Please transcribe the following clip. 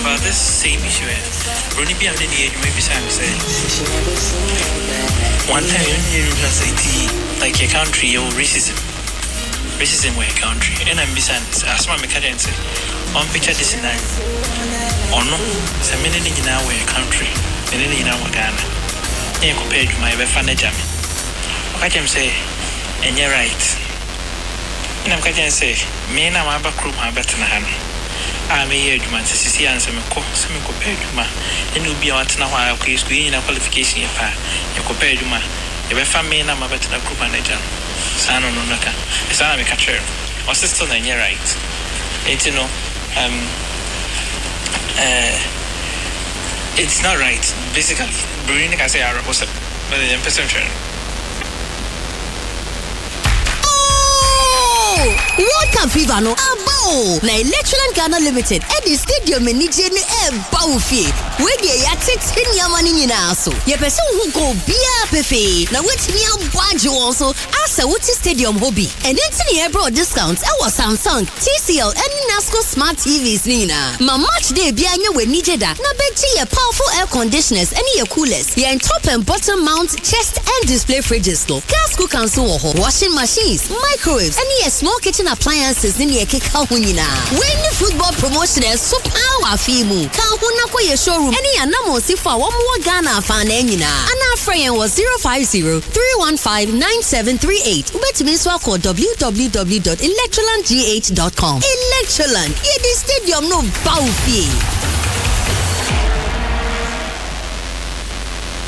about this same issue. Ronnie be having the age, maybe Sam say. One time you like a country or racism. Racism where a country. And I'm beside as my mechanic say, on picture this in nine. Or no, it's a minute in our country, and in our Ghana. And compared to my fan jam. I can say, and you're right. And I'm going to say, me and I'm a back room, I'm better than I may hear you, man, to see answer me, some compared to ma, and you'll be out now. I'll case green in a qualification. You compared to ma, if I find me and I'm a better than group manager. Son on Naka, a son of a catcher, or sister, and you're right. It's it's not right. Basically, Bruno can say, I was a percentage. World Cup fever no abo na Electroland Ghana Limited at the stadium ni je ni baufi we dey ya tete nyamani nyina so ye person who go bia pefe na wetimi abwaje won so asa wuti stadium hobby and then ni ebro discounts e was Samsung, TCL and Nasco smart TVs nina ma match day bia nya we nije da na beji ye powerful air conditioners and ye coolers ye top and bottom mount chest and display fridges no gas cooker so washing machines microwaves and ye small kitchen appliances in your keka hunina. When the football promotion is so power fimu. Kahuna ko ye showroom. Any anamo si fa one more Ghana fan enina. Ana Freyan was 050-315-9738. Bet me so call www.electrolandgh.com. Electroland. Ye the stadium no baufi.